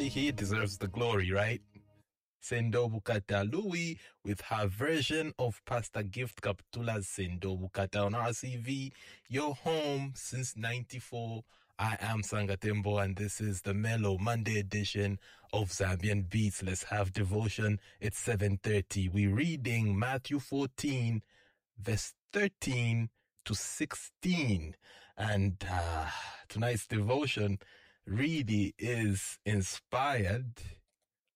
he deserves the glory, right? Sendo Bukata Louis with her version of Pastor Gift Kaptula's Sendo Bukata on RCV. Your home since 94. I am Sangatembo, and this is the Mellow Monday edition of Zambian Beats. Let's have devotion. It's 7:30. We're reading Matthew 14, verse 13 to 16. And tonight's devotion really is inspired